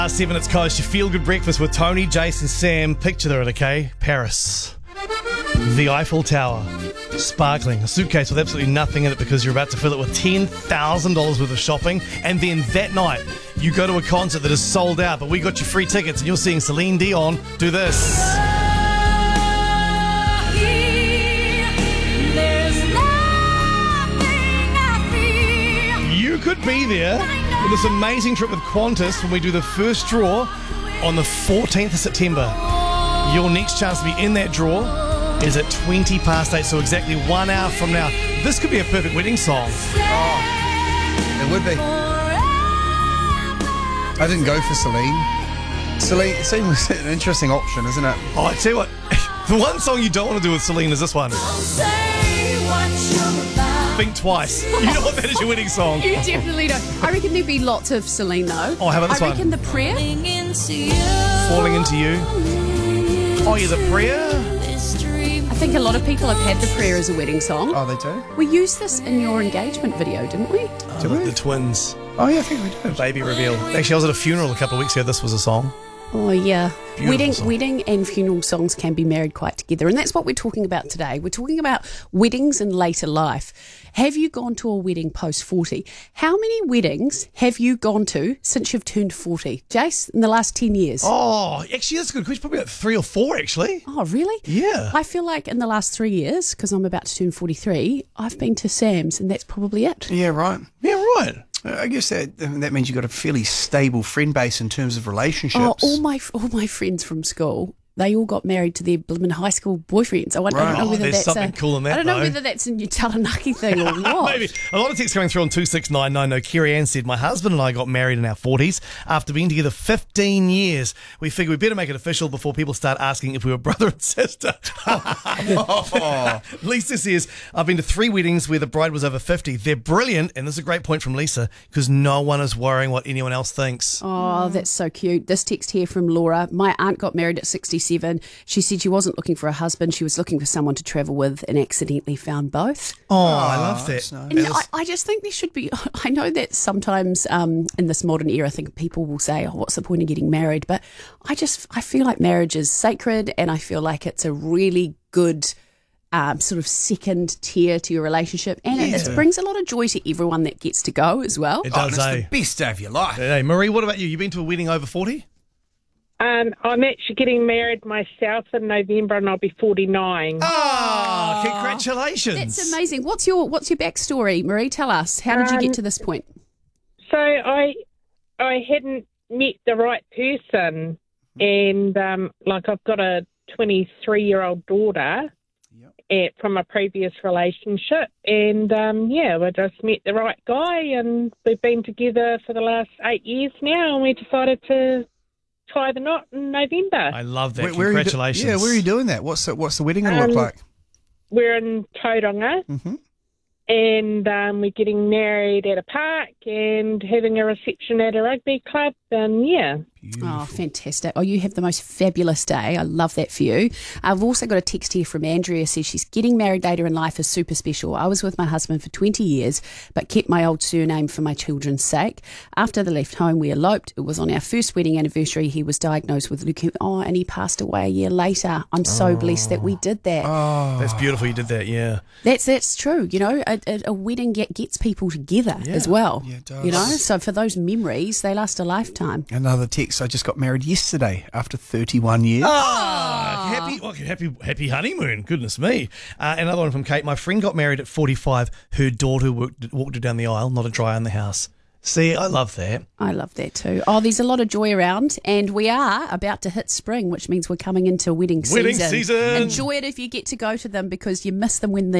7 It's Coast, your feel-good breakfast with Tony, Jason, Sam. Picture it, okay? Paris. The Eiffel Tower. Sparkling. A suitcase with absolutely nothing in it because you're about to fill it with $10,000 worth of shopping. And then that night, you go to a concert that is sold out, but we got you free tickets and you're seeing Celine Dion do this. You could be there with this amazing trip with Qantas when we do the first draw on the 14th of September. Your next chance to be in that draw is at 20 past 8, so exactly 1 hour from now. This could be a perfect wedding song. Oh, it would be. I didn't go for Celine. Celine seems an interesting option, isn't it? Oh, I tell you what, the one song you don't want to do with Celine is this one. Think Twice. You know what, that is your wedding song. You definitely don't. I reckon there'd be lots of Celine though. Oh, how about this I one? reckon The Prayer. Falling Into You. Oh, yeah, The Prayer. I think a lot of people have had The Prayer as a wedding song. Oh, they do? We used this in your engagement video, didn't we? The twins. Oh, yeah, I think we did. Baby reveal. Actually, I was at a funeral a couple of weeks ago. This was a song. Oh, yeah. Beautiful song. Wedding and funeral songs can be married quite together. And that's what we're talking about today. We're talking about weddings and later life. Have you gone to a wedding post 40? How many weddings have you gone to since you've turned 40? Jace, in the last 10 years? Oh, actually, that's a good question. Probably about 3 or 4, actually. Oh, really? Yeah. I feel like in the last 3 years, because I'm about to turn 43, I've been to Sam's and that's probably it. Yeah, right. Yeah, right. I guess that means you've got a fairly stable friend base in terms of relationships. Oh, all my friends from school, they all got married to their blooming high school boyfriends. I don't know whether there's that's something cool in that, I don't know though. whether that's a New Taranaki thing or not. Maybe. A lot of texts coming through on 26990. Kerry Ann said, my husband and I got married in our 40s. After being together 15 years, we figured we better make it official before people start asking if we were brother and sister. Lisa says, I've been to 3 weddings where the bride was over 50. They're brilliant, and this is a great point from Lisa, because no one is worrying what anyone else thinks. Oh, that's so cute. This text here from Laura. My aunt got married at 67. She said she wasn't looking for a husband. She was looking for someone to travel with and accidentally found both. Oh, I love that. that's nice. And I just think there should be, I know that sometimes in this modern era, I think people will say, oh, what's the point of getting married? But I feel like marriage is sacred and I feel like it's a really good sort of second tier to your relationship. And it brings a lot of joy to everyone that gets to go as well. It Oh, does, and it's eh? the best day of your life. Hey, Marie, what about you? You been to a wedding over 40? I'm actually getting married myself in November, and I'll be 49. Oh, congratulations. That's amazing. What's your backstory, Marie? Tell us. How did you get to this point? So I hadn't met the right person, and I've got a 23-year-old daughter from a previous relationship, and we just met the right guy, and we've been together for the last 8 years now, and we decided to tie the knot in November. I love that. Where Congratulations. where are you doing that? What's the wedding going to look like? We're in Tauranga, and we're getting married at a park and having a reception at a rugby club, and Oh, fantastic. Oh, you have the most fabulous day. I love that for you. I've also got a text here from Andrea. Says she's getting married later in life is super special. I was with my husband for 20 years, but kept my old surname for my children's sake. After they left home, we eloped. It was on our first wedding anniversary. He was diagnosed with leukemia. Oh, and he passed away a year later. I'm so blessed that we did that. That's beautiful you did that, yeah. That's true. You know, a wedding gets people together as well. Yeah, it does. You know, so for those memories, they last a lifetime. Another text. I just got married yesterday after 31 years. Happy honeymoon. Goodness me. Another one from Kate. My friend got married at 45. Her daughter walked her down the aisle, not a dryer in the house. See, I love that. I love that too. Oh, there's a lot of joy around, and we are about to hit spring, which means we're coming into wedding season. Wedding season. Enjoy it if you get to go to them, because you miss them when